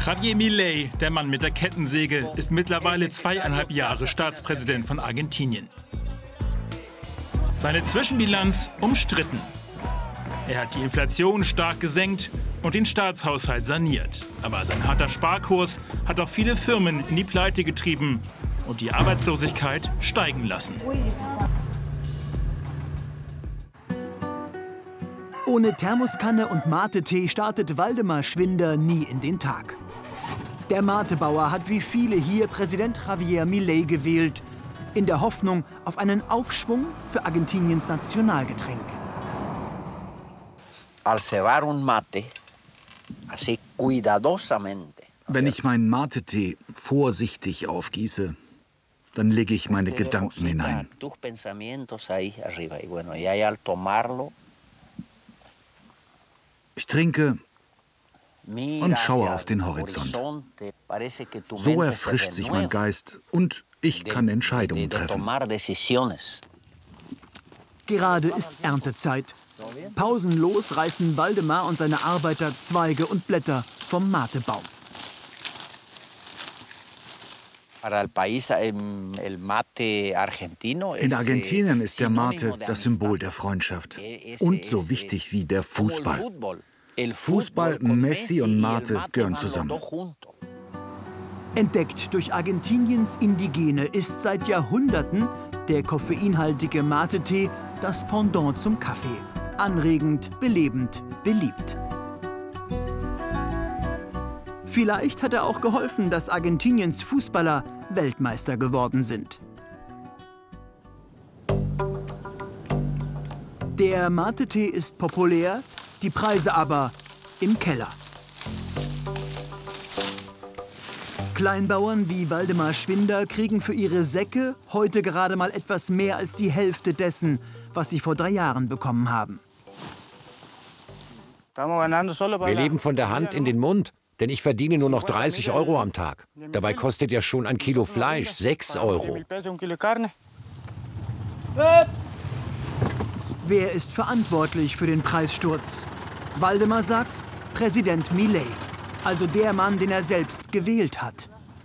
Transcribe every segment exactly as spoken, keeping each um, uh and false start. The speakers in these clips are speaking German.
Javier Milei, der Mann mit der Kettensäge, ist mittlerweile zweieinhalb Jahre Staatspräsident von Argentinien. Seine Zwischenbilanz umstritten. Er hat die Inflation stark gesenkt und den Staatshaushalt saniert. Aber sein harter Sparkurs hat auch viele Firmen in die Pleite getrieben und die Arbeitslosigkeit steigen lassen. Ohne Thermoskanne und Mate-Tee startet Waldemar Schwinder nie in den Tag. Der Matebauer hat wie viele hier Präsident Javier Milei gewählt, in der Hoffnung auf einen Aufschwung für Argentiniens Nationalgetränk. Wenn ich meinen Mate-Tee vorsichtig aufgieße, dann lege ich meine Gedanken hinein. Ich trinke und schaue auf den Horizont. So erfrischt sich mein Geist und ich kann Entscheidungen treffen. Gerade ist Erntezeit. Pausenlos reißen Waldemar und seine Arbeiter Zweige und Blätter vom Matebaum. In Argentinien ist der Mate das Symbol der Freundschaft und so wichtig wie der Fußball. Fußball, Messi und Mate gehören zusammen. Entdeckt durch Argentiniens Indigene ist seit Jahrhunderten der koffeinhaltige Mate-Tee das Pendant zum Kaffee. Anregend, belebend, beliebt. Vielleicht hat er auch geholfen, dass Argentiniens Fußballer Weltmeister geworden sind. Der Mate-Tee ist populär, die Preise aber im Keller. Kleinbauern wie Waldemar Schwinder kriegen für ihre Säcke heute gerade mal etwas mehr als die Hälfte dessen, was sie vor drei Jahren bekommen haben. Wir leben von der Hand in den Mund, denn ich verdiene nur noch dreißig Euro am Tag. Dabei kostet ja schon ein Kilo Fleisch sechs Euro. Wer ist verantwortlich für den Preissturz? Waldemar sagt, Präsident Milei, also der Mann, den er selbst gewählt hat.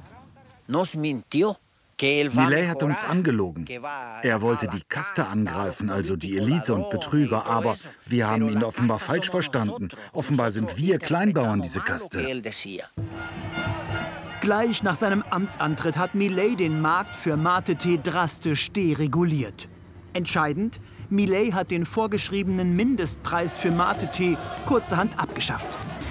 Milei hat uns angelogen. Er wollte die Kaste angreifen, also die Elite und Betrüger, aber wir haben ihn offenbar falsch verstanden. Offenbar sind wir Kleinbauern diese Kaste. Gleich nach seinem Amtsantritt hat Milei den Markt für Mate-Tee drastisch dereguliert. Entscheidend, Milei hat den vorgeschriebenen Mindestpreis für Mate-Tee kurzerhand abgeschafft.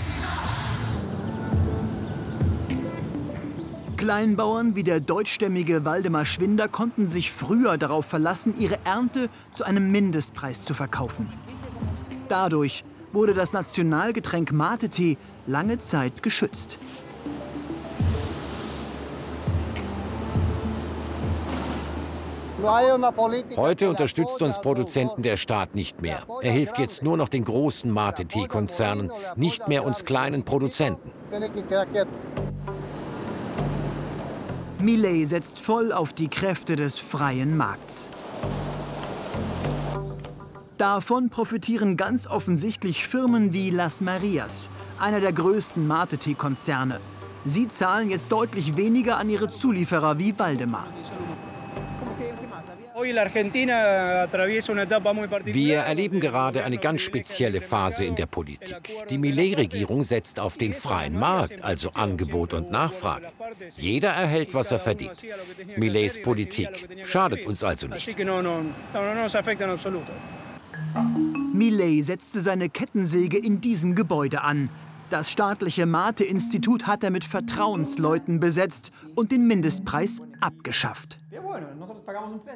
Kleinbauern wie der deutschstämmige Waldemar Schwinder konnten sich früher darauf verlassen, ihre Ernte zu einem Mindestpreis zu verkaufen. Dadurch wurde das Nationalgetränk Mate-Tee lange Zeit geschützt. Heute unterstützt uns Produzenten der Staat nicht mehr. Er hilft jetzt nur noch den großen Mate-Tee-Konzernen, nicht mehr uns kleinen Produzenten. Milei setzt voll auf die Kräfte des freien Markts. Davon profitieren ganz offensichtlich Firmen wie Las Marias, einer der größten Mate-Tee-Konzerne. Sie zahlen jetzt deutlich weniger an ihre Zulieferer wie Waldemar. Wir erleben gerade eine ganz spezielle Phase in der Politik. Die Milei-Regierung setzt auf den freien Markt, also Angebot und Nachfrage. Jeder erhält, was er verdient. Mileis Politik schadet uns also nicht. Milei setzte seine Kettensäge in diesem Gebäude an. Das staatliche Mate-Institut hat er mit Vertrauensleuten besetzt und den Mindestpreis abgeschafft.